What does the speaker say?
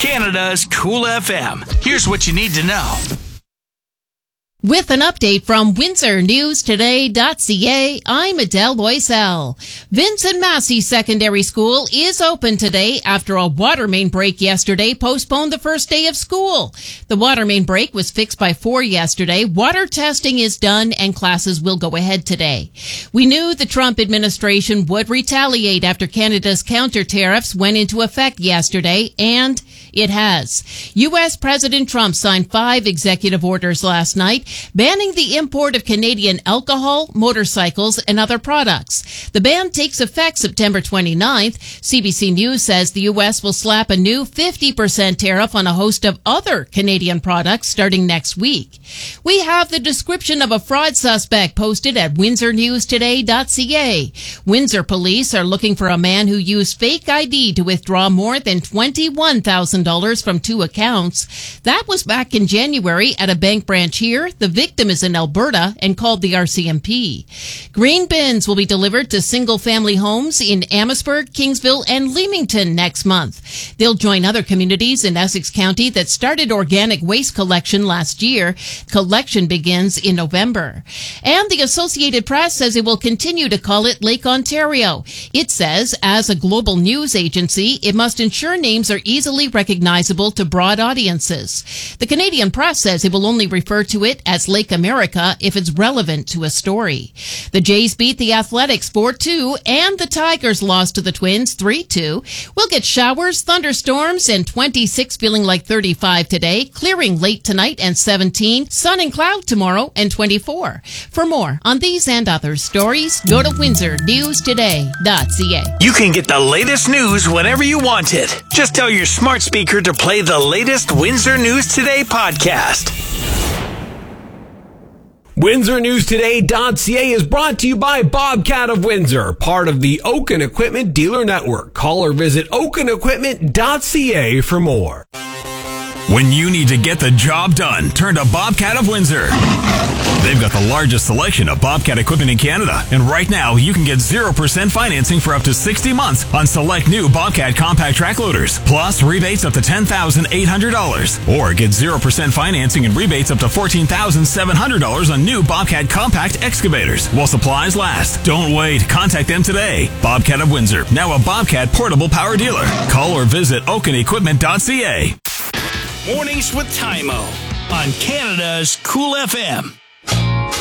Canada's Cool FM. Here's what you need to know. With an update from WindsorNewsToday.ca, I'm Adele Loisel. Vincent Massey Secondary School is open today after a water main break yesterday postponed the first day of school. The water main break was fixed by 4 yesterday. Water testing is done and classes will go ahead today. We knew the Trump administration would retaliate after Canada's counter tariffs went into effect yesterday, and it has. U.S. President Trump signed 5 executive orders last night banning the import of Canadian alcohol, motorcycles, and other products. The ban takes effect September 29th. CBC News says the U.S. will slap a new 50% tariff on a host of other Canadian products starting next week. We have the description of a fraud suspect posted at WindsorNewsToday.ca. Windsor police are looking for a man who used fake ID to withdraw more than $21,000 from 2 accounts. That was back in January at a bank branch here. The victim is in Alberta and called the RCMP. Green bins will be delivered to single-family homes in Amherstburg, Kingsville, and Leamington next month. They'll join other communities in Essex County that started organic waste collection last year. Collection begins in November. And the Associated Press says it will continue to call it Lake Ontario. It says, as a global news agency, it must ensure names are easily recognizable to broad audiences. The Canadian Press says it will only refer to it as Lake America if it's relevant to a story. The Jays beat the Athletics 4-2, and the Tigers lost to the Twins 3-2. We'll get showers, thunderstorms, and 26 feeling like 35 today, clearing late tonight and 17, sun and cloud tomorrow and 24. For more on these and other stories, go to WindsorNewsToday.ca. You can get the latest news whenever you want it. Just tell your smart speaker to play the latest Windsor News Today podcast. WindsorNewsToday.ca is brought to you by Bobcat of Windsor, part of the Oaken Equipment Dealer Network. Call or visit OakenEquipment.ca for more. When you need to get the job done, turn to Bobcat of Windsor. They've got the largest selection of Bobcat equipment in Canada. And right now, you can get 0% financing for up to 60 months on select new Bobcat compact track loaders. Plus, rebates up to $10,800. Or get 0% financing and rebates up to $14,700 on new Bobcat compact excavators while supplies last. Don't wait. Contact them today. Bobcat of Windsor, now a Bobcat portable power dealer. Call or visit OakenEquipment.ca. Mornings with Tymo on Canada's Cool FM.